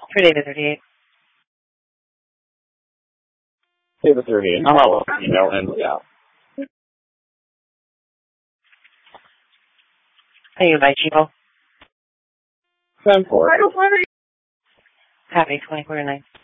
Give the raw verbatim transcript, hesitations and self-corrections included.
For David thirty-eight. David thirty-eight. I'm not looking, you know, and yeah. Are you by Chico? ten four. Happy twenty-four to nine.